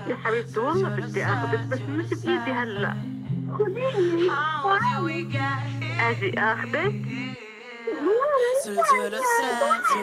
يا حبيبتي والله بدي اخذك بس مش بايدي هلا. خديني. تعالي. اجي اخذك. لا، لا، لا، لا، لا.